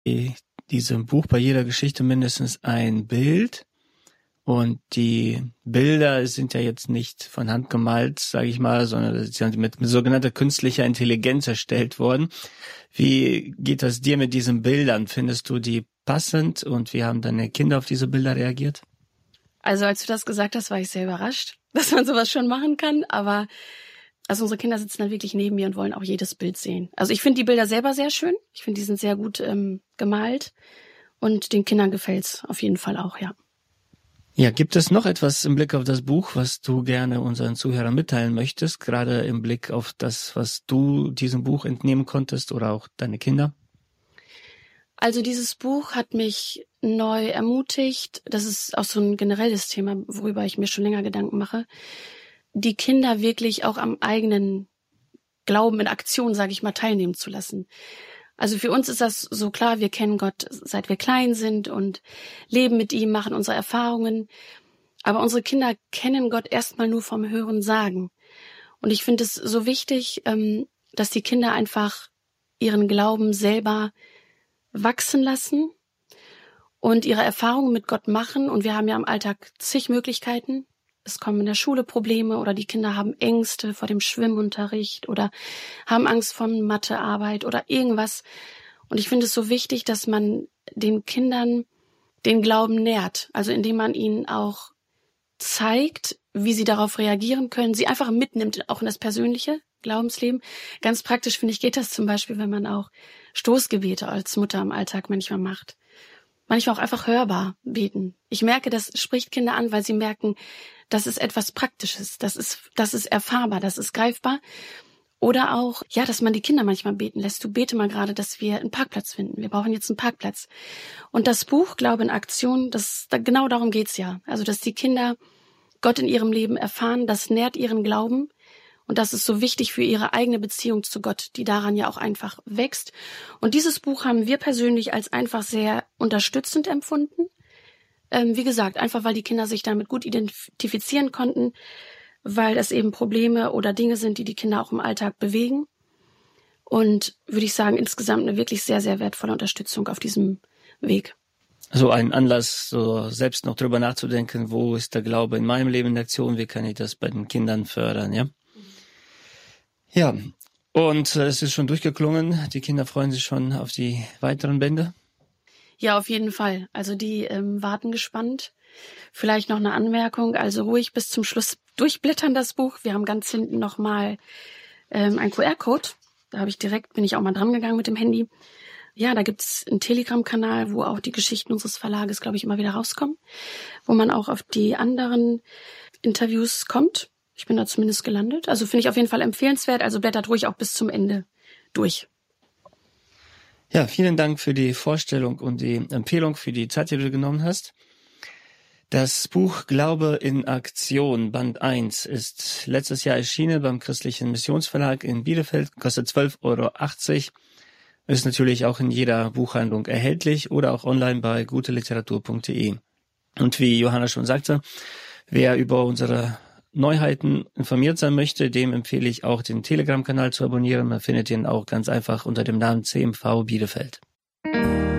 diesem Buch bei jeder Geschichte mindestens ein Bild. Und die Bilder sind ja jetzt nicht von Hand gemalt, sage ich mal, sondern sie sind mit sogenannter künstlicher Intelligenz erstellt worden. Wie geht das dir mit diesen Bildern? Findest du die passend und wie haben deine Kinder auf diese Bilder reagiert? Also als du das gesagt hast, war ich sehr überrascht, dass man sowas schon machen kann. Aber also unsere Kinder sitzen dann wirklich neben mir und wollen auch jedes Bild sehen. Also ich finde die Bilder selber sehr schön. Ich finde, die sind sehr gut gemalt. Und den Kindern gefällt's auf jeden Fall auch, ja. Ja, gibt es noch etwas im Blick auf das Buch, was du gerne unseren Zuhörern mitteilen möchtest, gerade im Blick auf das, was du diesem Buch entnehmen konntest oder auch deine Kinder? Also dieses Buch hat mich neu ermutigt. Das ist auch so ein generelles Thema, worüber ich mir schon länger Gedanken mache. Die Kinder wirklich auch am eigenen Glauben in Aktion, sage ich mal, teilnehmen zu lassen. Also für uns ist das so klar, wir kennen Gott, seit wir klein sind und leben mit ihm, machen unsere Erfahrungen. Aber unsere Kinder kennen Gott erstmal nur vom Hören sagen. Und ich finde es so wichtig, dass die Kinder einfach ihren Glauben selber wachsen lassen und ihre Erfahrungen mit Gott machen. Und wir haben ja im Alltag zig Möglichkeiten. Es kommen in der Schule Probleme oder die Kinder haben Ängste vor dem Schwimmunterricht oder haben Angst vor Mathearbeit oder irgendwas. Und ich finde es so wichtig, dass man den Kindern den Glauben nährt. Also indem man ihnen auch zeigt, wie sie darauf reagieren können, sie einfach mitnimmt, auch in das persönliche Glaubensleben. Ganz praktisch, finde ich, geht das zum Beispiel, wenn man auch Stoßgebete als Mutter im Alltag manchmal macht. Manchmal auch einfach hörbar beten. Ich merke, das spricht Kinder an, weil sie merken, das ist etwas Praktisches, das ist erfahrbar, das ist greifbar. Oder auch, ja, dass man die Kinder manchmal beten lässt. Du bete mal gerade, dass wir einen Parkplatz finden. Wir brauchen jetzt einen Parkplatz. Und das Buch Glaube in Aktion, genau darum geht's ja. Also, dass die Kinder Gott in ihrem Leben erfahren, das nährt ihren Glauben. Und das ist so wichtig für ihre eigene Beziehung zu Gott, die daran ja auch einfach wächst. Und dieses Buch haben wir persönlich als einfach sehr unterstützend empfunden. Wie gesagt, einfach weil die Kinder sich damit gut identifizieren konnten, weil es eben Probleme oder Dinge sind, die die Kinder auch im Alltag bewegen. Und würde ich sagen, insgesamt eine wirklich sehr, sehr wertvolle Unterstützung auf diesem Weg. So ein Anlass, so selbst noch drüber nachzudenken, wo ist der Glaube in meinem Leben in Aktion, wie kann ich das bei den Kindern fördern, ja? Ja, und es ist schon durchgeklungen, die Kinder freuen sich schon auf die weiteren Bände. Ja, auf jeden Fall. Also die warten gespannt. Vielleicht noch eine Anmerkung, also ruhig bis zum Schluss durchblättern das Buch. Wir haben ganz hinten nochmal einen QR-Code. Da bin ich auch mal dran gegangen mit dem Handy. Ja, da gibt's einen Telegram-Kanal, wo auch die Geschichten unseres Verlages, glaube ich, immer wieder rauskommen, wo man auch auf die anderen Interviews kommt. Ich bin da zumindest gelandet. Also finde ich auf jeden Fall empfehlenswert. Also blättert ruhig auch bis zum Ende durch. Ja, vielen Dank für die Vorstellung und die Empfehlung, für die Zeit, die du genommen hast. Das Buch Glaube in Aktion, Band 1, ist letztes Jahr erschienen beim Christlichen Missionsverlag in Bielefeld, kostet 12,80 €, ist natürlich auch in jeder Buchhandlung erhältlich oder auch online bei guteliteratur.de. Und wie Johanna schon sagte, wer über unsere Neuheiten informiert sein möchte, dem empfehle ich auch den Telegram-Kanal zu abonnieren. Man findet ihn auch ganz einfach unter dem Namen CMV Bielefeld.